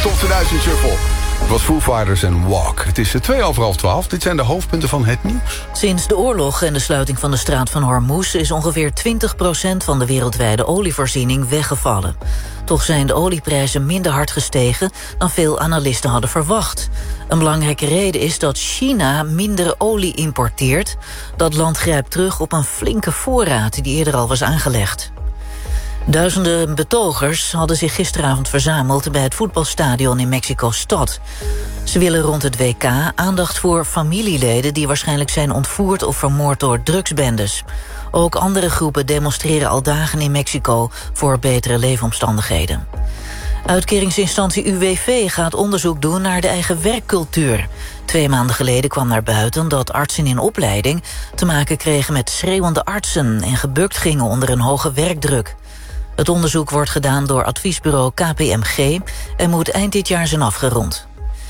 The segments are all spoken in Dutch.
Top 2000 Shuffle. Het was Foo Fighters en Walk. Het is 11:55. Dit zijn de hoofdpunten van het nieuws. Sinds de oorlog en de sluiting van de straat van Hormuz is ongeveer 20% van de wereldwijde olievoorziening weggevallen. Toch zijn de olieprijzen minder hard gestegen dan veel analisten hadden verwacht. Een belangrijke reden is dat China minder olie importeert. Dat land grijpt terug op een flinke voorraad die eerder al was aangelegd. Duizenden betogers hadden zich gisteravond verzameld bij het voetbalstadion in Mexico-stad. Ze willen rond het WK aandacht voor familieleden die waarschijnlijk zijn ontvoerd of vermoord door drugsbendes. Ook andere groepen demonstreren al dagen in Mexico voor betere leefomstandigheden. Uitkeringsinstantie UWV gaat onderzoek doen naar de eigen werkcultuur. 2 maanden geleden kwam naar buiten dat artsen in opleiding te maken kregen met schreeuwende artsen en gebukt gingen onder een hoge werkdruk. Het onderzoek wordt gedaan door adviesbureau KPMG en moet eind dit jaar zijn afgerond.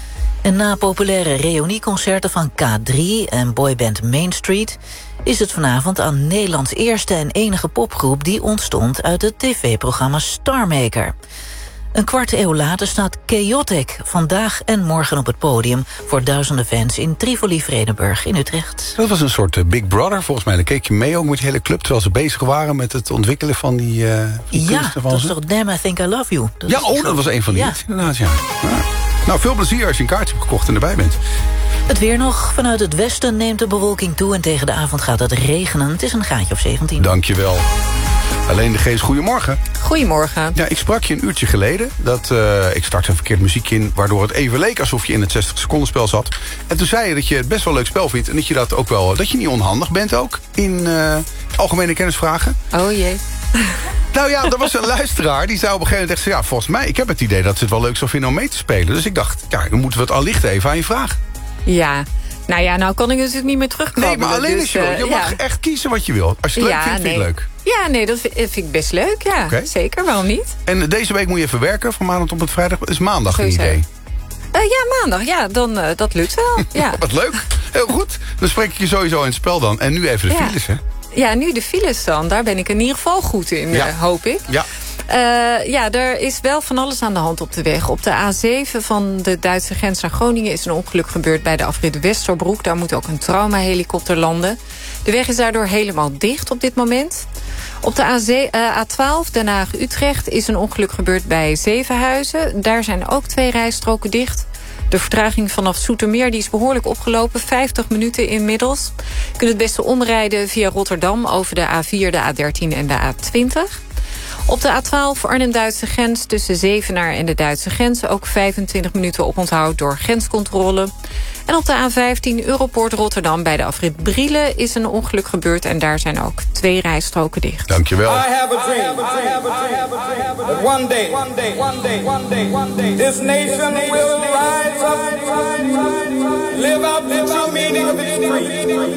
En na populaire reunieconcerten van K3 en boyband Main Street is het vanavond aan Nederlands eerste en enige popgroep die ontstond uit het tv-programma Starmaker. Een kwart eeuw later staat Chaotic vandaag en morgen op het podium voor duizenden fans in Tivoli-Vredenburg in Utrecht. Dat was een soort Big Brother volgens mij. Dan keek je mee ook met de hele club terwijl ze bezig waren met het ontwikkelen van die ja, dat is toch Damn I Think I Love You. Dat was een van die inderdaad, ja. Nou, veel plezier als je een kaartje hebt gekocht en erbij bent. Het weer nog. Vanuit het westen neemt de bewolking toe en tegen de avond gaat het regenen. Het is een graadje of 17. Dankjewel. Alleen de Geest, goedemorgen. Goedemorgen. Ja, ik sprak je een uurtje geleden. Ik startte een verkeerd muziek in, waardoor het even leek alsof je in het 60 seconden spel zat. En toen zei je dat je het best wel leuk spel vindt. En dat je dat ook wel, dat je niet onhandig bent ook in algemene kennisvragen. Oh jee. Nou ja, er was een luisteraar die zei op een gegeven moment echt, ja, volgens mij, ik heb het idee dat ze het wel leuk zou vinden om mee te spelen. Dus ik dacht, ja, dan moeten we het allicht even aan je vragen. Ja. Nou kan ik natuurlijk niet meer terugkomen. Nee, maar alleen als je wil. Je mag echt kiezen wat je wil. Als je het leuk vindt, vind je het leuk. Ja, nee, dat vind ik best leuk. Ja, zeker. Waarom niet? En deze week moet je even werken, van maandag tot met vrijdag. Is maandag een idee? Ja, maandag. Ja, dan dat lukt wel. Ja. Wat leuk. Heel goed. Dan spreek ik je sowieso in het spel dan. En nu even de files, hè? Ja, nu de files dan. Daar ben ik in ieder geval goed in, hoop ik. Ja. Er is wel van alles aan de hand op de weg. Op de A7 van de Duitse grens naar Groningen is een ongeluk gebeurd bij de afrit Westerbroek. Daar moet ook een traumahelikopter landen. De weg is daardoor helemaal dicht op dit moment. Op de A12 Den Haag-Utrecht is een ongeluk gebeurd bij Zevenhuizen. Daar zijn ook 2 rijstroken dicht. De vertraging vanaf Zoetermeer die is behoorlijk opgelopen. 50 minuten inmiddels. Je kunt het beste omrijden via Rotterdam over de A4, de A13 en de A20. Op de A12 Arnhem-Duitse grens tussen Zevenaar en de Duitse grens ook 25 minuten oponthoud door grenscontrole. En op de A15 Europoort Rotterdam bij de afrit Brielen is een ongeluk gebeurd en daar zijn ook 2 rijstroken dicht. Dankjewel. I have a dream. That one day, this nation will rise up, live out the true meaning of its creed.